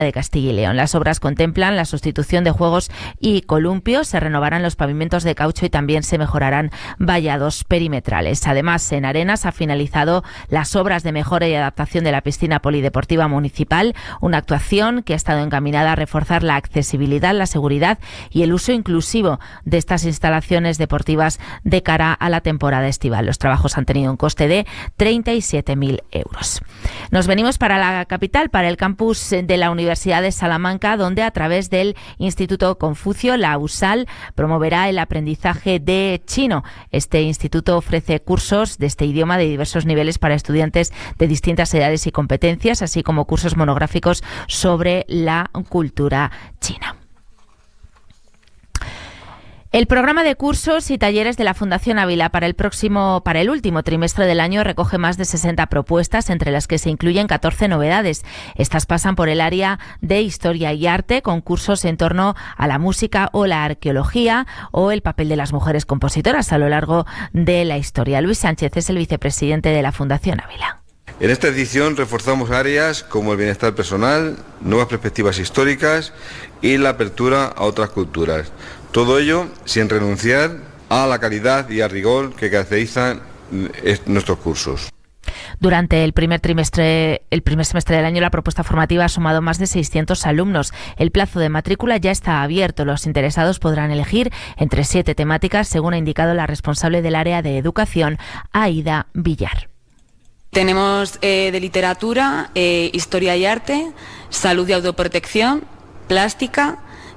de Castilla y León. Las obras contemplan la sustitución de juegos y columpios, se renovarán los pavimentos de caucho y también se mejorarán vallados perimetrales. Además, en Arenas ha finalizado las obras de mejora y adaptación de la piscina polideportiva municipal, una actuación que ha estado encaminada a reforzar la accesibilidad, la seguridad y el uso inclusivo de estas instalaciones deportivas de cara a la temporada estival. Los trabajos han tenido un coste de 37.000 euros. Nos venimos para la capital, para el campus de la Universidad de Salamanca, donde a través del Instituto Confucio, la USAL, promoverá el aprendizaje de chino. Este instituto ofrece cursos de este idioma de diversos niveles para estudiantes de distintas edades y competencias, así como cursos monográficos sobre la cultura china. El programa de cursos y talleres de la Fundación Ávila para el último trimestre del año recoge más de 60 propuestas, entre las que se incluyen 14 novedades. Estas pasan por el área de Historia y Arte, con cursos en torno a la música o la arqueología o el papel de las mujeres compositoras a lo largo de la historia. Luis Sánchez es el vicepresidente de la Fundación Ávila. En esta edición reforzamos áreas como el bienestar personal, nuevas perspectivas históricas y la apertura a otras culturas. Todo ello sin renunciar a la calidad y al rigor que caracterizan nuestros cursos. Durante el primer semestre del año, la propuesta formativa ha sumado más de 600 alumnos. El plazo de matrícula ya está abierto. Los interesados podrán elegir entre 7 temáticas, según ha indicado la responsable del área de educación, Aida Villar. Tenemos de literatura, historia y arte, salud y autoprotección, plástica,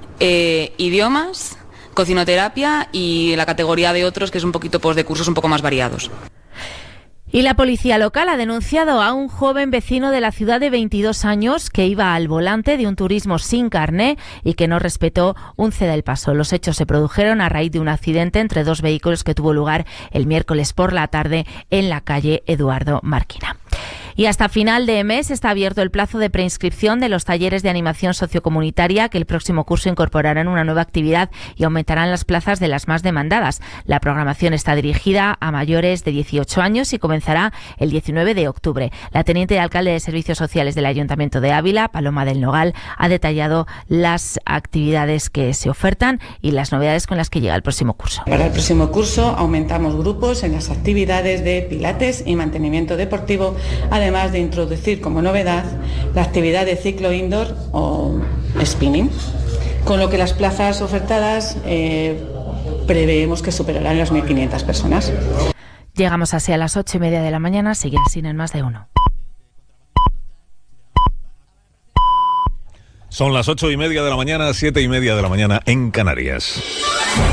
idiomas, cocinoterapia y la categoría de otros, que es un poquito de cursos un poco más variados. Y la policía local ha denunciado a un joven vecino de la ciudad de 22 años que iba al volante de un turismo sin carné y que no respetó un ceda el paso. Los hechos se produjeron a raíz de un accidente entre dos vehículos que tuvo lugar el miércoles por la tarde en la calle Eduardo Marquina. Y hasta final de mes está abierto el plazo de preinscripción de los talleres de animación sociocomunitaria, que el próximo curso incorporarán una nueva actividad y aumentarán las plazas de las más demandadas. La programación está dirigida a mayores de 18 años y comenzará el 19 de octubre. La teniente de alcalde de Servicios Sociales del Ayuntamiento de Ávila, Paloma del Nogal, ha detallado las actividades que se ofertan y las novedades con las que llega el próximo curso. Para el próximo curso aumentamos grupos en las actividades de pilates y mantenimiento deportivo, además de introducir como novedad la actividad de ciclo indoor o spinning, con lo que las plazas ofertadas preveemos que superarán las 1.500 personas. Llegamos así a las 8:30 de la mañana, siguen sin en Más de Uno. Son las 8:30 de la mañana, 7:30 de la mañana en Canarias.